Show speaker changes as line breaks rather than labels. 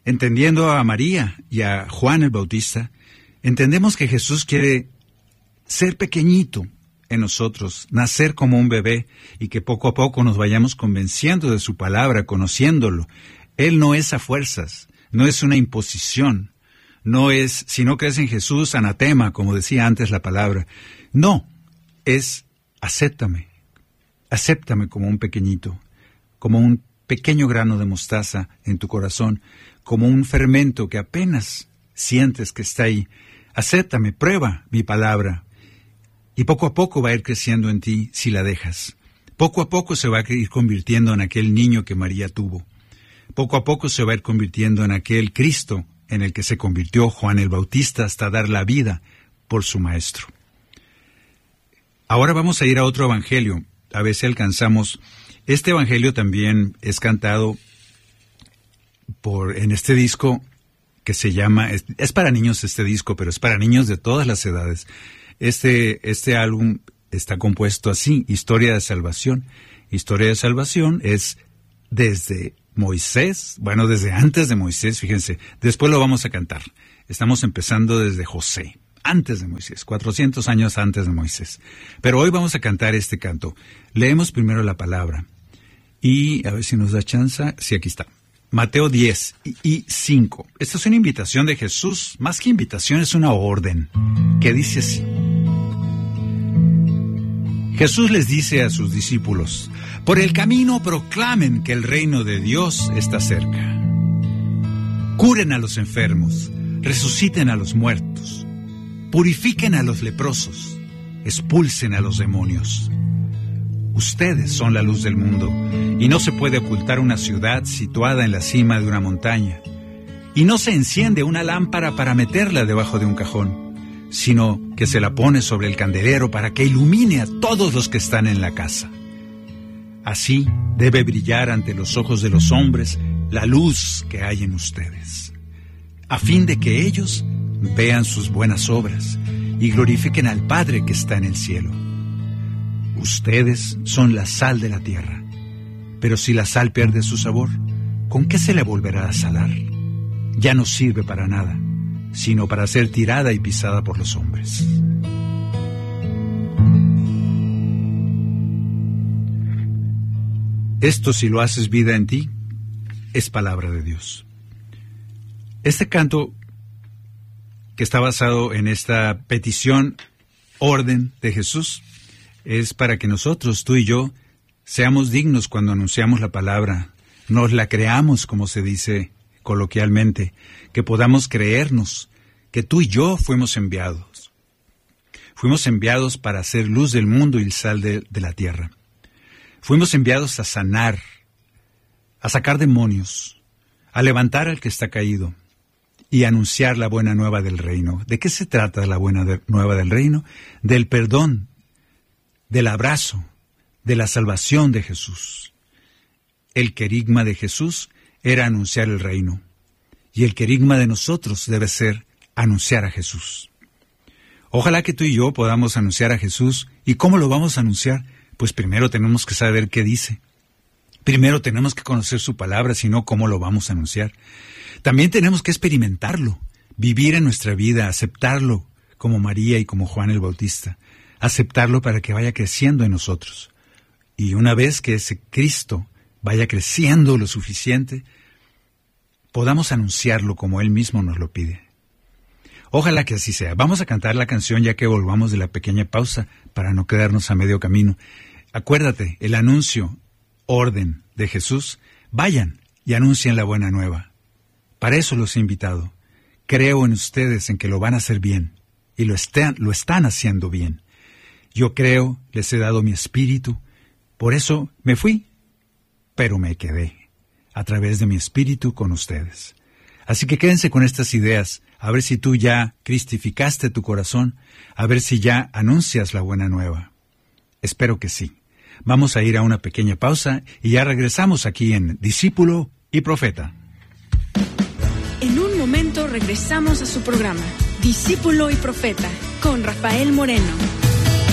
Entendiendo a María y a Juan el Bautista, entendemos que Jesús quiere ser pequeñito en nosotros, nacer como un bebé y que poco a poco nos vayamos convenciendo de su palabra, conociéndolo. Él no es a fuerzas, no es una imposición, no es, si no crees en Jesús, anatema, como decía antes la palabra. No, es acéptame como un pequeñito, como un pequeño grano de mostaza en tu corazón, como un fermento que apenas sientes que está ahí. Acéptame, prueba mi palabra. Y poco a poco va a ir creciendo en ti si la dejas. Poco a poco se va a ir convirtiendo en aquel niño que María tuvo. Poco a poco se va a ir convirtiendo en aquel Cristo en el que se convirtió Juan el Bautista hasta dar la vida por su maestro. Ahora vamos a ir a otro evangelio, a ver si alcanzamos. Este evangelio también es cantado en este disco que se llama, es para niños este disco, pero es para niños de todas las edades. Este álbum está compuesto así, Historia de Salvación. Historia de Salvación es desde Moisés, bueno, desde antes de Moisés, fíjense, después lo vamos a cantar. Estamos empezando desde José, antes de Moisés, 400 años antes de Moisés. Pero hoy vamos a cantar este canto. Leemos primero la palabra y a ver si nos da chance. Sí, aquí está. Mateo 10 y 5. Esta es una invitación de Jesús, más que invitación es una orden, que dice así. Jesús les dice a sus discípulos, por el camino proclamen que el reino de Dios está cerca. Curen a los enfermos, resuciten a los muertos, purifiquen a los leprosos, expulsen a los demonios. Ustedes son la luz del mundo, y no se puede ocultar una ciudad situada en la cima de una montaña. Y no se enciende una lámpara para meterla debajo de un cajón, sino que se la pone sobre el candelero para que ilumine a todos los que están en la casa. Así debe brillar ante los ojos de los hombres la luz que hay en ustedes, a fin de que ellos vean sus buenas obras y glorifiquen al Padre que está en el cielo. Ustedes son la sal de la tierra, pero si la sal pierde su sabor, ¿con qué se le volverá a salar? Ya no sirve para nada, sino para ser tirada y pisada por los hombres. Esto, si lo haces vida en ti, es palabra de Dios. Este canto, que está basado en esta petición, orden de Jesús, es para que nosotros, tú y yo, seamos dignos cuando anunciamos la palabra, nos la creamos, como se dice coloquialmente, que podamos creernos que tú y yo fuimos enviados. Fuimos enviados para hacer luz del mundo y sal de la tierra. Fuimos enviados a sanar, a sacar demonios, a levantar al que está caído y a anunciar la buena nueva del reino. ¿De qué se trata la buena nueva del reino? Del perdón, del abrazo, de la salvación de Jesús. El querigma de Jesús era anunciar el reino, y el querigma de nosotros debe ser anunciar a Jesús. Ojalá que tú y yo podamos anunciar a Jesús. ¿Y cómo lo vamos a anunciar? Pues primero tenemos que saber qué dice. Primero tenemos que conocer su palabra, si no, ¿cómo lo vamos a anunciar? También tenemos que experimentarlo, vivir en nuestra vida, aceptarlo como María y como Juan el Bautista. Aceptarlo para que vaya creciendo en nosotros. Y una vez que ese Cristo vaya creciendo lo suficiente, podamos anunciarlo como Él mismo nos lo pide. Ojalá que así sea. Vamos a cantar la canción ya que volvamos de la pequeña pausa para no quedarnos a medio camino. Acuérdate, el anuncio, orden de Jesús, vayan y anuncien la buena nueva. Para eso los he invitado. Creo en ustedes en que lo van a hacer bien y lo están haciendo bien. Yo creo, les he dado mi espíritu, por eso me fui, pero me quedé a través de mi espíritu con ustedes. Así que quédense con estas ideas, a ver si tú ya cristificaste tu corazón, a ver si ya anuncias la buena nueva. Espero que sí. Vamos a ir a una pequeña pausa y ya regresamos aquí en Discípulo y Profeta.
En un momento regresamos a su programa, Discípulo y Profeta, con Rafael Moreno.